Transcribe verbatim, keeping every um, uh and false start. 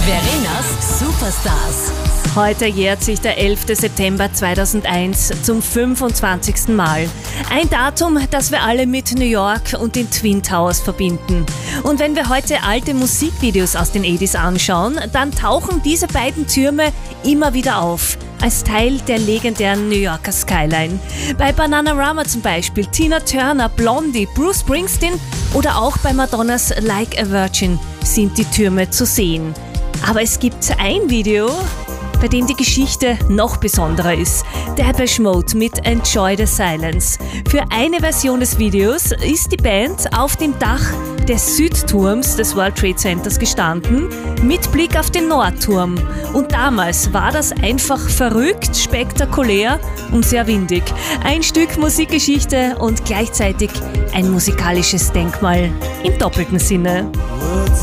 Verenas Superstars. Heute jährt sich der elfte September zweitausendeins zum fünfundzwanzigsten Mal. Ein Datum, das wir alle mit New York und den Twin Towers verbinden. Und wenn wir heute alte Musikvideos aus den achtziger anschauen, dann tauchen diese beiden Türme immer wieder auf. Als Teil der legendären New Yorker Skyline. Bei Bananarama zum Beispiel, Tina Turner, Blondie, Bruce Springsteen oder auch bei Madonnas Like a Virgin sind die Türme zu sehen. Aber es gibt ein Video, bei dem die Geschichte noch besonderer ist. Depeche Mode mit Enjoy the Silence. Für eine Version des Videos ist die Band auf dem Dach des Südturms des World Trade Centers gestanden, mit Blick auf den Nordturm. Und damals war das einfach verrückt, spektakulär und sehr windig. Ein Stück Musikgeschichte und gleichzeitig ein musikalisches Denkmal im doppelten Sinne.